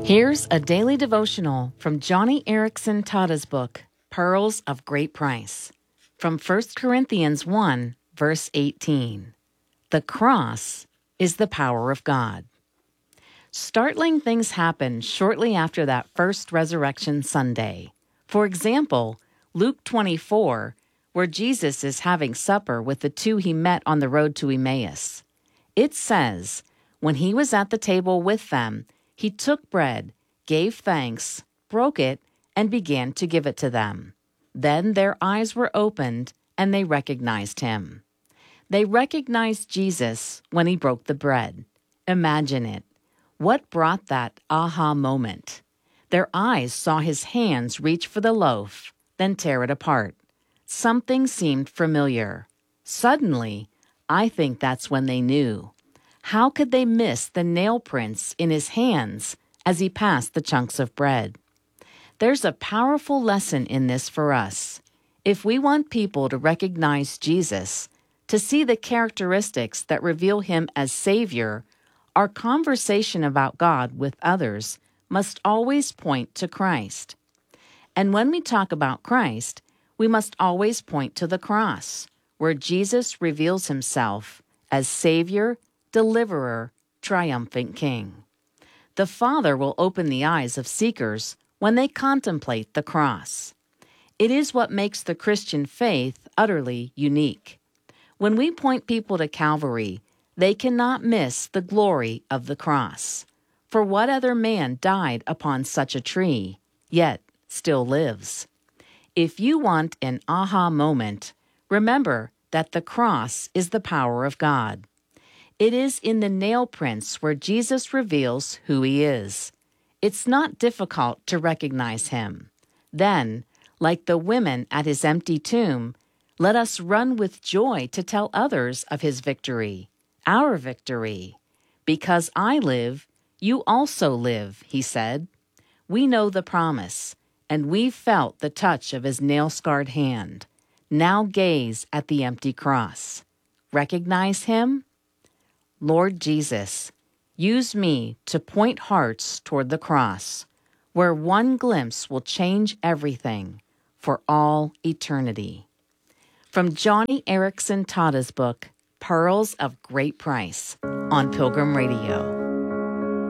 Here's a daily devotional from Johnny Erickson Tada's book, Pearls of Great Price, from 1 Corinthians 1, verse 18. The cross is the power of God. Startling things happened shortly after that first Resurrection Sunday. For example, Luke 24, where Jesus is having supper with the two he met on the road to Emmaus. It says, when he was at the table with them, he took bread, gave thanks, broke it, and began to give it to them. Then their eyes were opened, and they recognized him. They recognized Jesus when he broke the bread. Imagine it. What brought that aha moment? Their eyes saw his hands reach for the loaf, then tear it apart. Something seemed familiar. Suddenly, I think that's when they knew. How could they miss the nail prints in his hands as he passed the chunks of bread? There's a powerful lesson in this for us. If we want people to recognize Jesus, to see the characteristics that reveal him as Savior, our conversation about God with others must always point to Christ. And when we talk about Christ, we must always point to the cross, where Jesus reveals himself as Savior, Deliverer, Triumphant King. The Father will open the eyes of seekers when they contemplate the cross. It is what makes the Christian faith utterly unique. When we point people to Calvary, they cannot miss the glory of the cross. For what other man died upon such a tree, yet still lives? If you want an aha moment, remember that the cross is the power of God. It is in the nail prints where Jesus reveals who he is. It's not difficult to recognize him. Then, like the women at his empty tomb, let us run with joy to tell others of his victory, our victory. Because I live, you also live, he said. We know the promise, and we've felt the touch of his nail-scarred hand. Now gaze at the empty cross. Recognize him? Lord Jesus, use me to point hearts toward the cross, where one glimpse will change everything for all eternity. From Johnny Erickson Tada's book, Pearls of Great Price, on Pilgrim Radio.